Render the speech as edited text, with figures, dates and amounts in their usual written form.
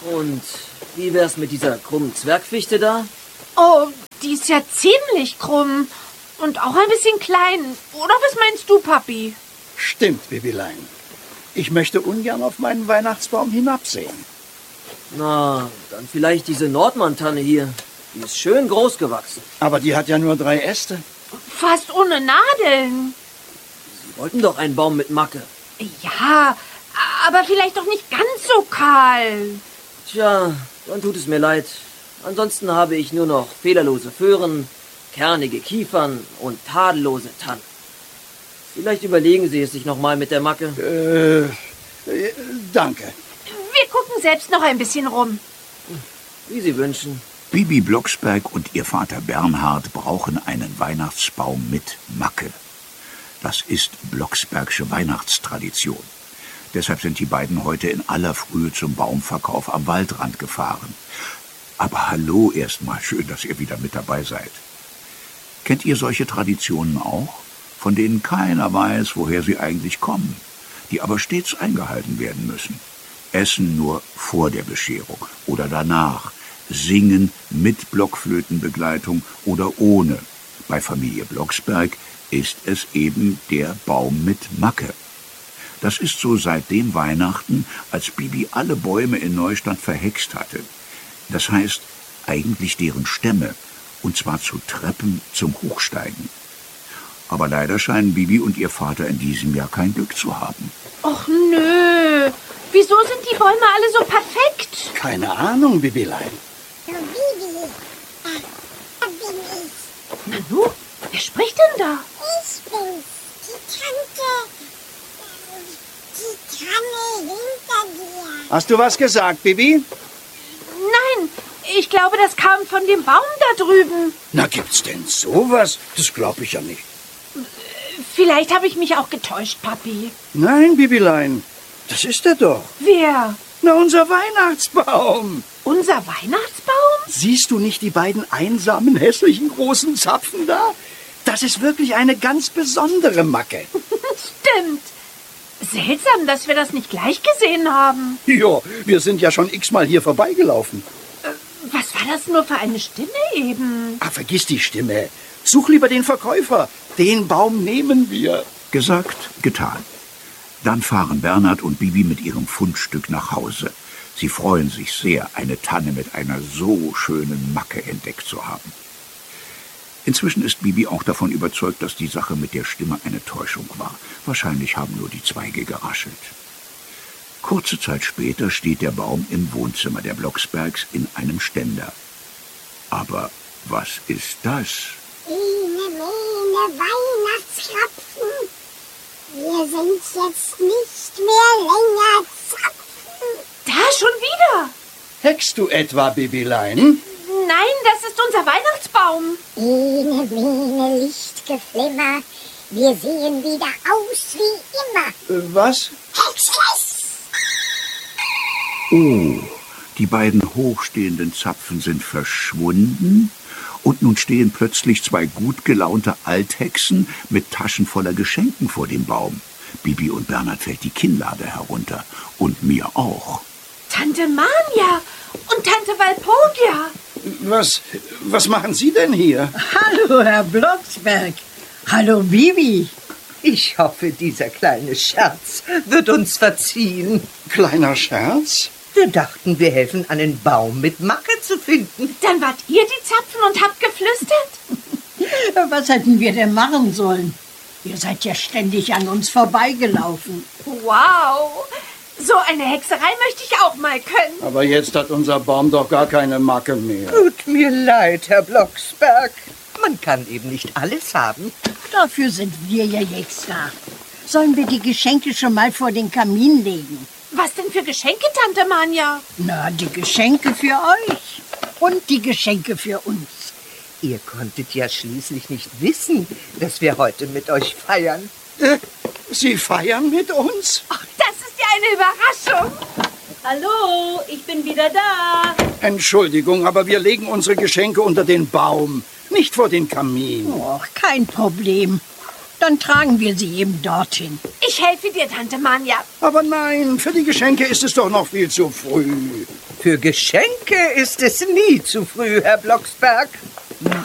Und wie wär's mit dieser krummen Zwergfichte da? Oh, die ist ja ziemlich krumm und auch ein bisschen klein. Oder was meinst du, Papi? Stimmt, Bibilein. Ich möchte ungern auf meinen Weihnachtsbaum hinabsehen. Na, dann vielleicht diese Nordmann-Tanne hier. Die ist schön groß gewachsen. Aber die hat ja nur 3 Äste. Fast ohne Nadeln. Sie wollten doch einen Baum mit Macke. Ja, aber vielleicht doch nicht ganz so kahl. Tja, dann tut es mir leid. Ansonsten habe ich nur noch fehlerlose Föhren, kernige Kiefern und tadellose Tannen. Vielleicht überlegen Sie es sich noch mal mit der Macke. Danke. Wir gucken selbst noch ein bisschen rum. Wie Sie wünschen. Bibi Blocksberg und ihr Vater Bernhard brauchen einen Weihnachtsbaum mit Macke. Das ist Blocksbergsche Weihnachtstradition. Deshalb sind die beiden heute in aller Frühe zum Baumverkauf am Waldrand gefahren. Aber hallo erstmal, schön, dass ihr wieder mit dabei seid. Kennt ihr solche Traditionen auch, von denen keiner weiß, woher sie eigentlich kommen, die aber stets eingehalten werden müssen? Essen nur vor der Bescherung oder danach, singen mit Blockflötenbegleitung oder ohne. Bei Familie Blocksberg ist es eben der Baum mit Macke. Das ist so seit dem Weihnachten, als Bibi alle Bäume in Neustadt verhext hatte. Das heißt, eigentlich deren Stämme, und zwar zu Treppen zum Hochsteigen. Aber leider scheinen Bibi und ihr Vater in diesem Jahr kein Glück zu haben. Och nö, wieso sind die Bäume alle so perfekt? Keine Ahnung, Bibilein. Bibi, da bin ich. Nanu, wer spricht denn da? Ich bin's, die Tante. Die Tanne hinter dir. Hast du was gesagt, Bibi? Nein, ich glaube, das kam von dem Baum da drüben. Na, gibt's denn sowas? Das glaube ich ja nicht. Vielleicht habe ich mich auch getäuscht, Papi. Nein, Bibilein, das ist er doch. Wer? Na, unser Weihnachtsbaum. Unser Weihnachtsbaum? Siehst du nicht die beiden einsamen, hässlichen, großen Zapfen da? Das ist wirklich eine ganz besondere Macke. Stimmt. Seltsam, dass wir das nicht gleich gesehen haben. Ja, wir sind ja schon x-mal hier vorbeigelaufen. Was war das nur für eine Stimme eben? Ah, vergiss die Stimme. Such lieber den Verkäufer. Den Baum nehmen wir. Gesagt, getan. Dann fahren Bernhard und Bibi mit ihrem Fundstück nach Hause. Sie freuen sich sehr, eine Tanne mit einer so schönen Macke entdeckt zu haben. Inzwischen ist Bibi auch davon überzeugt, dass die Sache mit der Stimme eine Täuschung war. Wahrscheinlich haben nur die Zweige geraschelt. Kurze Zeit später steht der Baum im Wohnzimmer der Blocksbergs in einem Ständer. Aber was ist das? Mene, Weihnachtskrapfen. Wir sind jetzt nicht mehr länger Zapfen. Da schon wieder? Heckst du etwa, Bibilein? Nein, das ist unser Weihnachtsbaum. Mene, Lichtgeflimmer. Wir sehen wieder aus wie immer. Was? Hexes! Oh, die beiden hochstehenden Zapfen sind verschwunden und nun stehen plötzlich 2 gut gelaunte Althexen mit Taschen voller Geschenken vor dem Baum. Bibi und Bernhard fällt die Kinnlade herunter und mir auch. Tante Manja und Tante Walpurgia. Was machen Sie denn hier? Hallo, Herr Blocksberg. Hallo, Bibi. Ich hoffe, dieser kleine Scherz wird uns verziehen. Kleiner Scherz? Wir dachten, wir helfen, einen Baum mit Macke zu finden. Dann wart ihr die Zapfen und habt geflüstert? Was hätten wir denn machen sollen? Ihr seid ja ständig an uns vorbeigelaufen. Wow, so eine Hexerei möchte ich auch mal können. Aber jetzt hat unser Baum doch gar keine Macke mehr. Tut mir leid, Herr Blocksberg. Man kann eben nicht alles haben. Dafür sind wir ja jetzt da. Sollen wir die Geschenke schon mal vor den Kamin legen? Was denn für Geschenke, Tante Manja? Na, die Geschenke für euch und die Geschenke für uns. Ihr konntet ja schließlich nicht wissen, dass wir heute mit euch feiern. Sie feiern mit uns? Ach, das ist ja eine Überraschung. Hallo, ich bin wieder da. Entschuldigung, aber wir legen unsere Geschenke unter den Baum, nicht vor den Kamin. Och, kein Problem. Dann tragen wir sie eben dorthin. Ich helfe dir, Tante Manja. Aber nein, für die Geschenke ist es doch noch viel zu früh. Für Geschenke ist es nie zu früh, Herr Blocksberg.